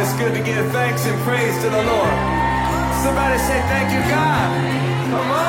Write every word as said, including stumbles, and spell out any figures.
it's good to give thanks and praise to the Lord. Somebody say thank you, God. Come on.